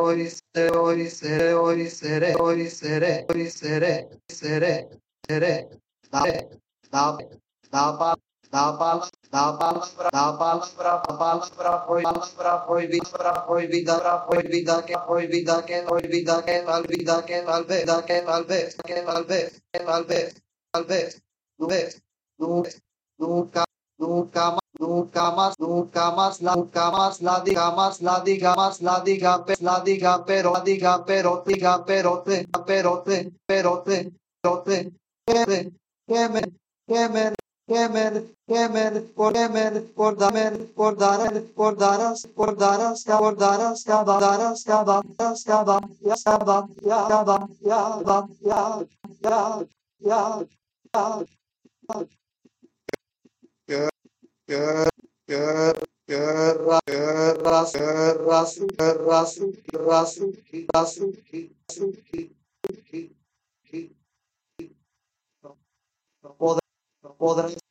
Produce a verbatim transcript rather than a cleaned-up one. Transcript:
hoy seré, hoy seré, hoy seré, hoy seré, hoy seré, seré, seré, dame, dame, da pa, da pa, da palabra, da palabra, palabra, palabra, prohibida, prohibida, prohibida, que prohibida, que prohibida, que malvida, que malveda, que malvez, que malvez, que malvez, malvez, nubes, nubes, nunca, nunca más, nunca más, nunca más, la, nunca más, la diga más, la diga más, la diga, pe, la diga, pero, la diga, pero, diga, pero, te, pero, te, pero, te, pero, te, queme, queme, queme, queme, queme, por queme, por damer, por dar, por darás, por darás, por darás, ya darás, ya darás, ya va, ya va, ya va, ya va, ya, ya, ya, ya, ya. Guerra, guerra, guerra, guerra, guerra, guerra, guerra, no podrás, no podrás